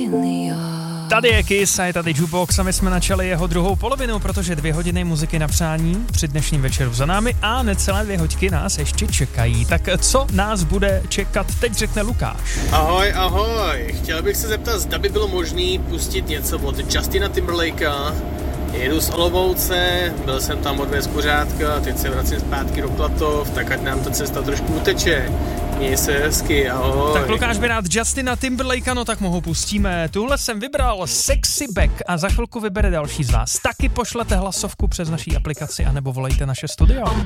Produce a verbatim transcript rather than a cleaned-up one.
Tady je Kiss a je tady Jukebox a my jsme načali jeho druhou polovinu, protože dvě hodiny muziky na přání při dnešním večeru za námi a necelé dvě hoďky nás ještě čekají. Tak co nás bude čekat, teď řekne Lukáš. Ahoj, ahoj. Chtěl bych se zeptat, zda by bylo možné pustit něco od Justina Timberlakea. Jedu z Olomouce, byl jsem tam odvést kuřátka, teď se vracím zpátky do Platov, tak ať nám ta cesta trošku uteče. Měj se hezky, ahoj. Tak Lukáš by rád Justina Timberlakea, no tak mu ho pustíme. Tuhle jsem vybral Sexy Back a za chvilku vybere další z vás. Taky pošlete hlasovku přes naší aplikaci anebo volejte naše studio.